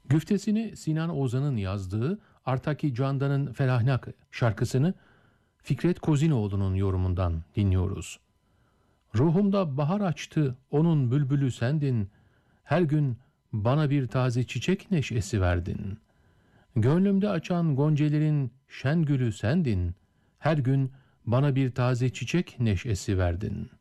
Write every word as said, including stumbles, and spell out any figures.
Güftesini Sinan Ozan'ın yazdığı Artaki Candan'ın Felahnak şarkısını Fikret Kozinoğlu'nun yorumundan dinliyoruz. Ruhumda bahar açtı, onun bülbülü sendin, her gün bana bir taze çiçek neşesi verdin. Gönlümde açan goncelerin şen gülü sendin, her gün bana bir taze çiçek neşesi verdin.